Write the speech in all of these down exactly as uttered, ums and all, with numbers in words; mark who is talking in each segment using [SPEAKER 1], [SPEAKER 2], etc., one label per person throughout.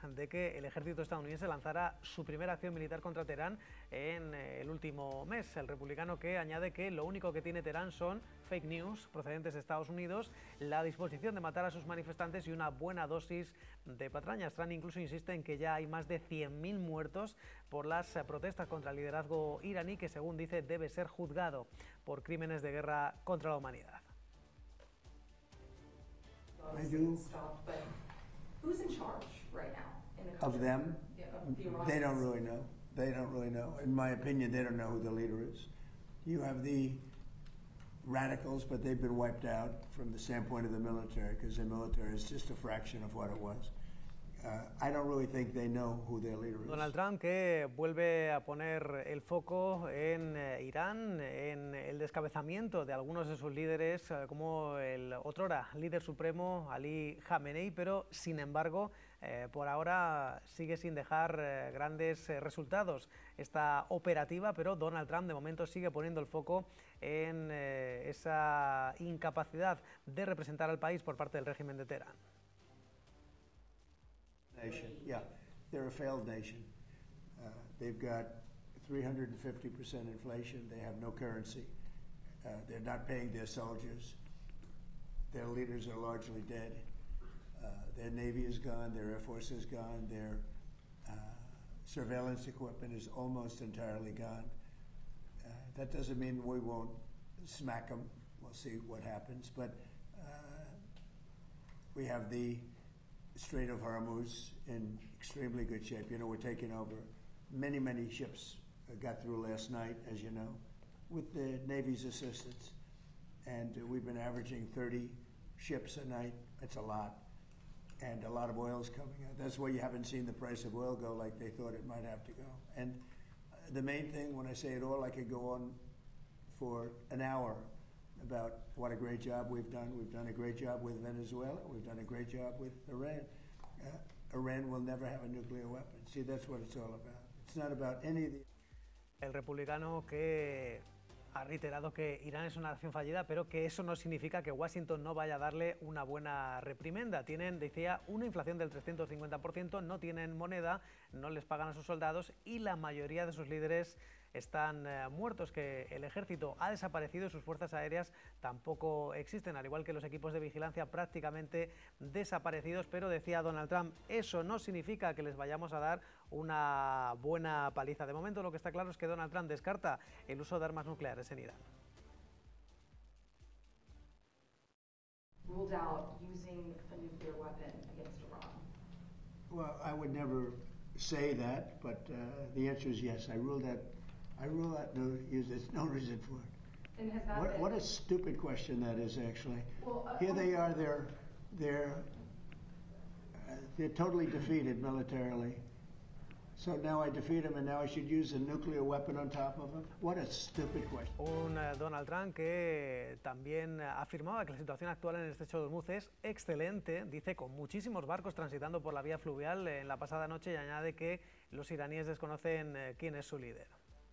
[SPEAKER 1] de que el ejército estadounidense lanzara su primera acción militar contra Teherán en el último mes. El republicano que añade que lo único que tiene Teherán son fake news procedentes de Estados Unidos, la disposición de matar a sus manifestantes y una buena dosis de patrañas. Trump incluso insiste en que ya hay más de cien mil muertos por las protestas contra el liderazgo iraní, que según dice debe ser juzgado por crímenes de guerra contra la humanidad.
[SPEAKER 2] I do.
[SPEAKER 3] But who's in charge right now in the
[SPEAKER 2] Of
[SPEAKER 3] country?
[SPEAKER 2] them,
[SPEAKER 3] Yeah, of the Iranians.
[SPEAKER 2] they don't really know. They don't really know. In my opinion, they don't know who the leader is. You have the radicals, but they've been wiped out from the standpoint of the military, because the military is just a fraction of what it was. Uh, I don't really think they know who their leader is.
[SPEAKER 1] Donald Trump, que vuelve a poner el foco en eh, Irán, en el descabezamiento de algunos de sus líderes, eh, como el otrora líder supremo Ali Khamenei, pero sin embargo eh, por ahora sigue sin dejar eh, grandes eh, resultados esta operativa, pero Donald Trump de momento sigue poniendo el foco en eh, esa incapacidad de representar al país por parte del régimen de Teherán.
[SPEAKER 2] Nation, yeah, they're a failed nation. Uh, they've got three hundred fifty percent inflation. They have no currency. Uh, they're not paying their soldiers. Their leaders are largely dead. Uh, their Navy is gone. Their Air Force is gone. Their uh, surveillance equipment is almost entirely gone. Uh, that doesn't mean we won't smack them. We'll see what happens. But uh, we have the Strait of Hormuz in extremely good shape. You know, we're taking over. Many, many ships got through last night, as you know, with the Navy's assistance. And uh, we've been averaging thirty ships a night. That's a lot. And a lot of oil's coming out. That's why you haven't seen the price of oil go like they thought it might have to go. And uh, the main thing, when I say it all, I could go on for an hour about what a great job we've done. We've done a great job with Venezuela. We've done a great job with Iran. Uh, Iran will never have a nuclear weapon. See, that's what it's all about. It's not about any of the...
[SPEAKER 1] El republicano que ha reiterado que Irán es una nación fallida, pero que eso no significa que Washington no vaya a darle una buena reprimenda. Tienen, decía, una inflación del trescientos cincuenta por ciento, no tienen moneda, no les pagan a sus soldados y la mayoría de sus líderes están eh, muertos, que el ejército ha desaparecido y sus fuerzas aéreas tampoco existen, al igual que los equipos de vigilancia prácticamente desaparecidos. Pero decía Donald Trump, eso no significa que les vayamos a dar una buena paliza. De momento lo que está claro es que Donald Trump descarta el uso de armas nucleares en Irán.
[SPEAKER 3] Ruled out using a nuclear weapon against Iran.
[SPEAKER 2] Well, I would never say that, but uh, the answer is yes. I rule that. I rule out no use. There's no reason for it.
[SPEAKER 3] And has that
[SPEAKER 2] What,
[SPEAKER 3] been...
[SPEAKER 2] what a stupid question that is, actually.
[SPEAKER 3] Well, uh,
[SPEAKER 2] Here they are. They're they're uh, they're totally defeated militarily. So now I defeat them, and now I should use a nuclear weapon on top of them? What a stupid question.
[SPEAKER 1] Un eh, Donald Trump que también afirmaba que la situación actual en el estrecho de Hormuz es excelente, dice, con muchísimos barcos transitando por la vía fluvial en la pasada noche, y añade que los iraníes desconocen eh, quién es su líder.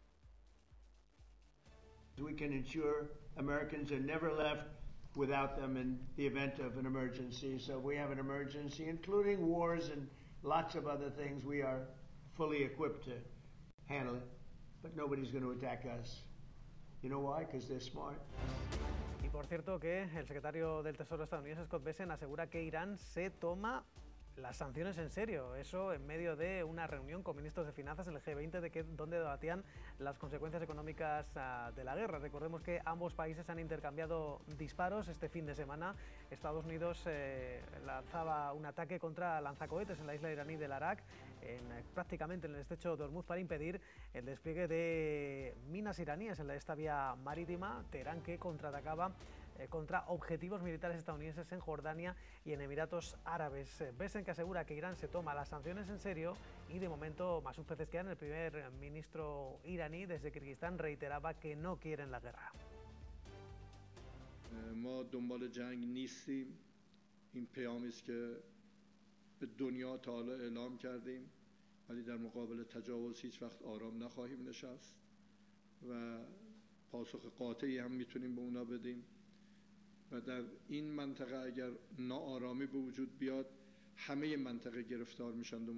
[SPEAKER 2] We can ensure Americans are never left without them in the event of an emergency. So we have an emergency, including wars and lots of other things. We are fully equipped to handle it, but nobody's going to attack us. You know why? Because they're smart.
[SPEAKER 1] Y por cierto que el secretario del Tesoro estadounidense, Scott Bessent, asegura que Irán se toma las sanciones en serio. Eso en medio de una reunión con ministros de finanzas en el G veinte, de que, donde debatían las consecuencias económicas uh, de la guerra. Recordemos que ambos países han intercambiado disparos este fin de semana. Estados Unidos eh, lanzaba un ataque contra lanzacohetes en la isla iraní del Arak, en, eh, prácticamente en el estrecho de Hormuz, para impedir el despliegue de minas iraníes en esta vía marítima. Teherán, que contraatacaba eh, contra objetivos militares estadounidenses en Jordania y en Emiratos Árabes. Eh, Bessent, que asegura que Irán se toma las sanciones en serio, y de momento más sus peces quedan. El primer ministro iraní desde Kirguistán reiteraba que no quieren la guerra.
[SPEAKER 4] ما دنبال جنگ نیستیم. این پیامی است که به دنیا تا حالا اعلام کردیم، ولی در مقابل تجاوز هیچ وقت آرام نخواهیم نشست و پاسخ قاطعی هم میتونیم به اونا بدیم. و در این منطقه اگر ناآرامی به وجود بیاد، همه منطقه گرفتار میشن.